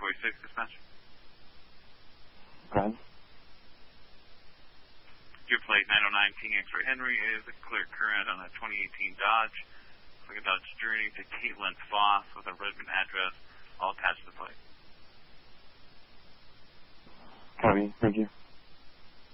346, dispatch. Go ahead. Your plate 909 King X-Ray Henry is a clear current on a 2018 Dodge. Looks like a Dodge Journey to Caitlin Foss with a Redmond address, all attached to the plate. Copy. Thank you.